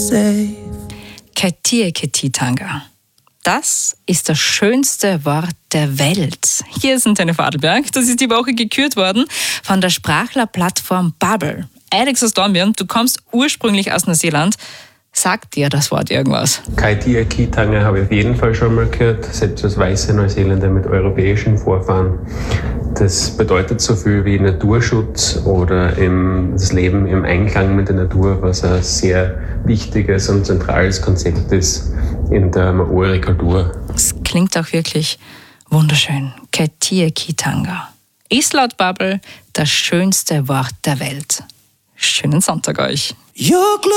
safe. Ketieketitanga. Das ist das schönste Wort der Welt. Hier ist Antenne Vorarlberg. Das ist die Woche gekürt worden von der Sprachlerplattform Babbel. Alex aus Dornbirn, du kommst ursprünglich aus Neuseeland. Sagt dir das Wort irgendwas? Ketieketitanga habe ich auf jeden Fall schon mal gehört, selbst als weiße Neuseeländer mit europäischen Vorfahren. Das bedeutet so viel wie Naturschutz oder das Leben im Einklang mit der Natur, was ein sehr wichtiges und zentrales Konzept ist in der Maori-Kultur. Es klingt auch wirklich wunderschön. Ketieketitanga ist laut Babbel das schönste Wort der Welt. Schönen Sonntag euch.